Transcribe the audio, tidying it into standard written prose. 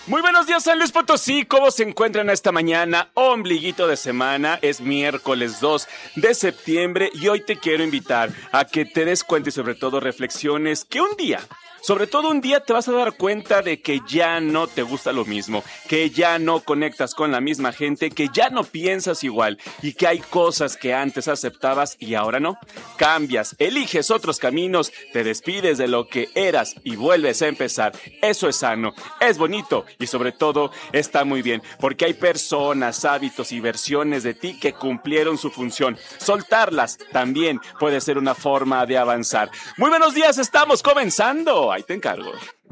Muy buenos días, San Luis Potosí. ¿Cómo se encuentran esta mañana? Ombliguito de semana. Es miércoles 2 de septiembre y hoy te quiero invitar a que te des cuenta y sobre todo reflexiones que un día, sobre todo un día, te vas a dar cuenta de que ya no te gusta lo mismo, que ya no conectas con la misma gente, que ya no piensas igual y que hay cosas que antes aceptabas y ahora no. Cambias, eliges otros caminos, te despides de lo que eras y vuelves a empezar. Eso es sano, es bonito y sobre todo está muy bien, porque hay personas, hábitos y versiones de ti que cumplieron su función. Soltarlas también puede ser una forma de avanzar. Muy buenos días, estamos comenzando. Ahí te encargo.